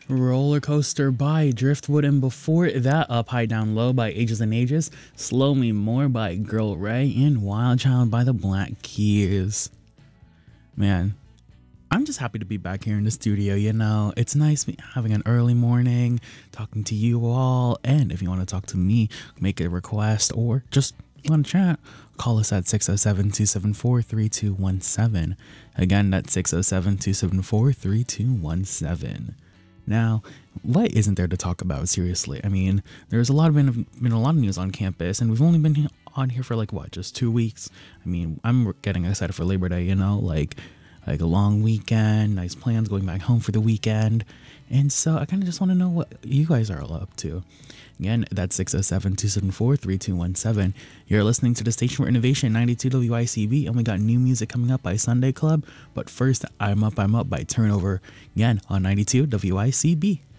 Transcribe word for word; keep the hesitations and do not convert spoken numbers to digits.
Roller Coaster by Driftwood, and before that, Up High Down Low by Ages and Ages, Slow Me More by Girl Ray, and Wild Child by the Black Keys. Man, I'm just happy to be back here in the studio. You know, it's nice having an early morning, talking to you all, and if you want to talk to me, make a request, or just want to chat, call us at six oh seven, two seven four, three two one seven. Again, that's six oh seven, two seven four, three two one seven. Now, what isn't there to talk about? Seriously, I mean, there's a lot of been, been a lot of news on campus, and we've only been on here for like what, just two weeks. I mean, I'm getting excited for Labor Day. You know, like like a long weekend, nice plans, going back home for the weekend, and so I kind of just want to know what you guys are all up to. Again, that's six oh seven, two seven four, three two one seven. You're listening to the Station for Innovation, ninety-two W I C B, and we got new music coming up by Sunday Club. But first, I'm Up, I'm Up by Turnover, again on ninety-two W I C B.